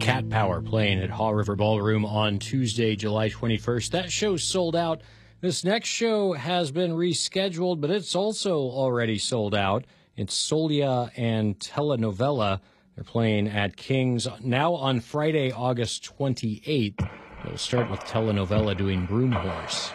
Cat Power playing at Haw River Ballroom on Tuesday, July 21st. That show's sold out. This next show has been rescheduled, but it's also already sold out. It's Solia and Telenovela. They're playing at King's now on Friday, August 28th. We'll start with Telenovela doing Broom Horse.